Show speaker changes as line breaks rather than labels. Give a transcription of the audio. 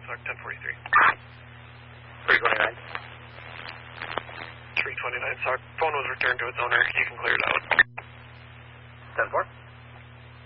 SOC 1043.
329.
329 SOC. Phone was returned to its owner. You can clear it out.
10-4.